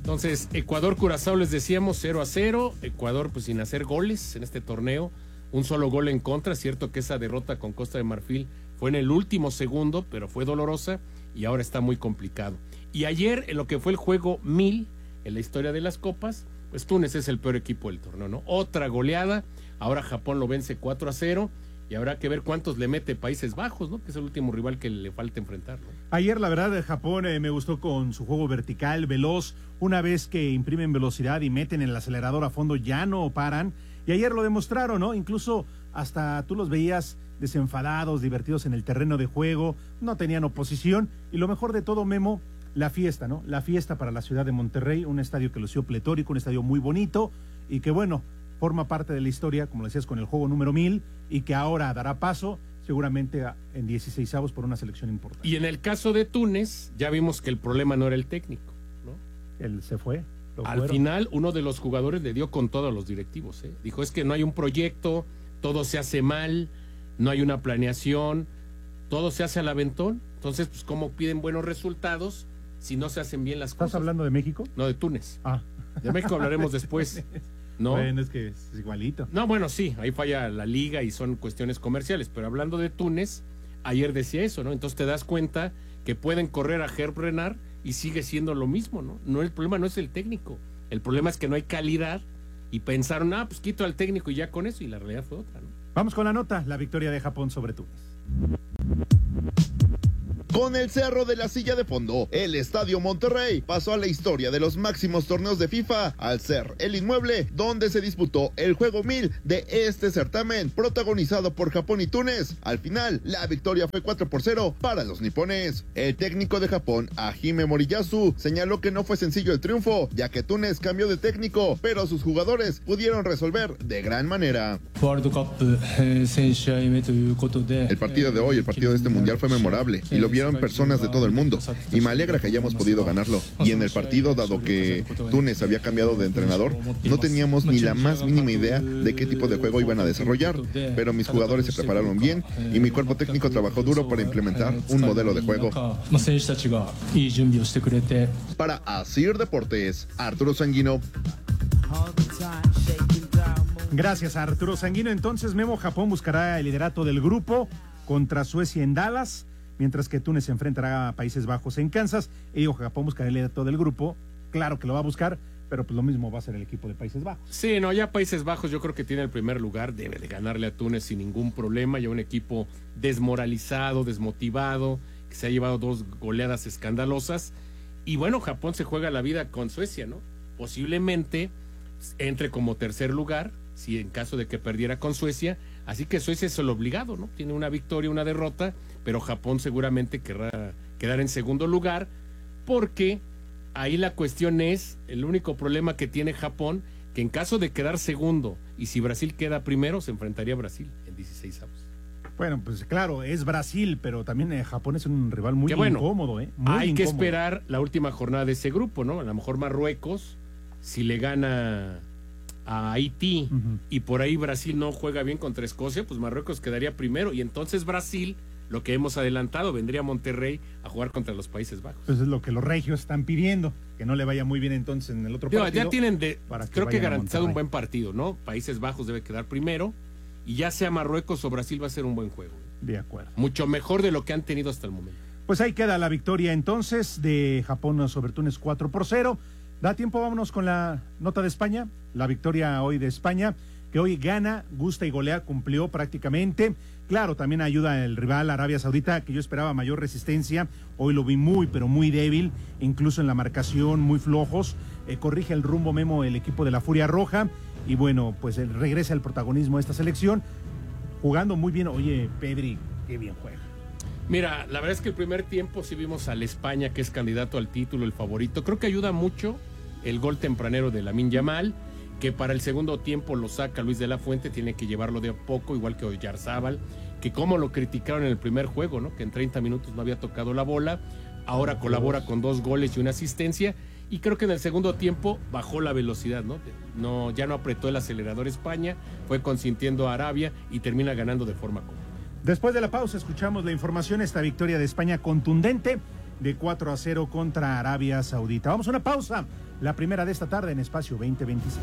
Entonces, Ecuador-Curazao les decíamos 0-0. Ecuador pues sin hacer goles en este torneo. Un solo gol en contra. Cierto que esa derrota con Costa de Marfil fue en el último segundo, pero fue dolorosa y ahora está muy complicado. Y ayer, en lo que fue el juego 1000, en la historia de las copas, pues Túnez es el peor equipo del torneo, ¿no? Otra goleada. Ahora Japón lo vence 4-0. Y habrá que ver cuántos le mete Países Bajos, ¿no? Que es el último rival que le falta enfrentar, ¿no? Ayer, la verdad, Japón me gustó con su juego vertical, veloz. Una vez que imprimen velocidad y meten el acelerador a fondo, ya no paran. Y ayer lo demostraron, ¿no? Incluso hasta tú los veías desenfadados, divertidos en el terreno de juego. No tenían oposición. Y lo mejor de todo, Memo, la fiesta, ¿no? La fiesta para la ciudad de Monterrey. Un estadio que lució pletórico, un estadio muy bonito. Y que, bueno, forma parte de la historia, como decías, con el juego número 1000 y que ahora dará paso seguramente en 16avos por una selección importante. Y en el caso de Túnez, ya vimos que el problema no era el técnico, ¿no? Él se fue. Al final, uno de los jugadores le dio con todo a los directivos, ¿eh? Dijo, es que no hay un proyecto, todo se hace mal, no hay una planeación, todo se hace al aventón. Entonces, pues, ¿cómo piden buenos resultados si no se hacen bien las cosas? ¿Estás hablando de México? No, de Túnez. Ah. De México hablaremos después. ¿No? Bueno, es que es igualito. No, bueno, sí, ahí falla la liga y son cuestiones comerciales, pero hablando de Túnez, ayer decía eso, ¿no? Entonces te das cuenta que pueden correr a Herb Renard y sigue siendo lo mismo, ¿no? No, el problema no es el técnico, el problema es que no hay calidad y pensaron, pues quito al técnico y ya con eso, y la realidad fue otra, ¿no? Vamos con la nota, la victoria de Japón sobre Túnez. Con el Cerro de la Silla de fondo, el Estadio Monterrey pasó a la historia de los máximos torneos de FIFA al ser el inmueble donde se disputó el juego 1000 de este certamen, protagonizado por Japón y Túnez. Al final, la victoria fue 4-0 para los nipones. El técnico de Japón, Hajime Moriyasu, señaló que no fue sencillo el triunfo, ya que Túnez cambió de técnico, pero sus jugadores pudieron resolver de gran manera. El partido de hoy, el partido de este mundial fue memorable, y lo vieron personas de todo el mundo, y me alegra que hayamos podido ganarlo. Y en el partido, dado que Túnez había cambiado de entrenador, no teníamos ni la más mínima idea de qué tipo de juego iban a desarrollar, pero mis jugadores se prepararon bien y mi cuerpo técnico trabajó duro para implementar un modelo de juego. Para Asir Deportes, Arturo Sanguino. Gracias a Arturo Sanguino. Entonces, Memo, Japón buscará el liderato del grupo contra Suecia en Dallas, mientras que Túnez se enfrentará a Países Bajos en Kansas. Y digo, Japón buscará el liderato del grupo. Claro que lo va a buscar, pero pues lo mismo va a ser el equipo de Países Bajos. Sí, no, ya Países Bajos yo creo que tiene el primer lugar, debe de ganarle a Túnez sin ningún problema. Ya un equipo desmoralizado, desmotivado, que se ha llevado 2 goleadas escandalosas. Y bueno, Japón se juega la vida con Suecia, ¿no? Posiblemente entre como tercer lugar, si en caso de que perdiera con Suecia. Así que Suecia es el obligado, ¿no? Tiene una victoria, una derrota, pero Japón seguramente querrá quedar en segundo lugar, porque ahí la cuestión es, el único problema que tiene Japón, que en caso de quedar segundo, y si Brasil queda primero, se enfrentaría a Brasil en 16avos. Bueno, pues claro, es Brasil, pero también Japón es un rival muy incómodo, ¿eh? Muy hay incómodo. que esperar la última jornada de ese grupo, ¿no? A lo mejor Marruecos, si le gana a Haití y por ahí Brasil no juega bien contra Escocia, pues Marruecos quedaría primero, y entonces Brasil, lo que hemos adelantado, vendría a Monterrey a jugar contra los Países Bajos. Pues es lo que los regios están pidiendo, que no le vaya muy bien entonces en el otro partido. Ya tienen creo que garantizado un buen partido, ¿no? Países Bajos debe quedar primero, y ya sea Marruecos o Brasil va a ser un buen juego. De acuerdo. Mucho mejor de lo que han tenido hasta el momento. Pues ahí queda la victoria entonces de Japón sobre Túnez 4-0. Da tiempo, vámonos con la nota de España, la victoria hoy de España, que hoy gana, gusta y golea, cumplió prácticamente. Claro, también ayuda el rival Arabia Saudita, que yo esperaba mayor resistencia. Hoy lo vi muy, pero muy débil, incluso en la marcación, muy flojos. Corrige el rumbo, Memo, el equipo de la Furia Roja. Y bueno, pues regresa el protagonismo de esta selección, jugando muy bien. Oye, Pedri, qué bien juega. Mira, la verdad es que el primer tiempo sí vimos al España, que es candidato al título, el favorito. Creo que ayuda mucho el gol tempranero de Lamine Yamal, que para el segundo tiempo lo saca Luis de la Fuente, tiene que llevarlo de a poco, igual que Oyarzábal, que como lo criticaron en el primer juego, ¿no? Que en 30 minutos no había tocado la bola, ahora colabora con 2 goles y una asistencia, y creo que en el segundo tiempo bajó la velocidad, ¿no? Ya no apretó el acelerador España, fue consintiendo a Arabia y termina ganando de forma cómoda. Después de la pausa escuchamos la información, esta victoria de España contundente de 4-0 contra Arabia Saudita. Vamos a una pausa, la primera de esta tarde en Espacio 2025.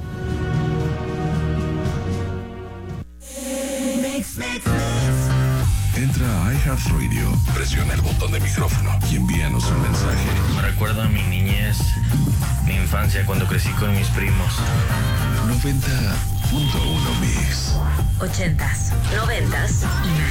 Entra a iHeartRadio, presiona el botón de micrófono y envíanos un mensaje. Me recuerda a mi niñez, mi infancia cuando crecí con mis primos. 90.1 Mix. 80s, 90s y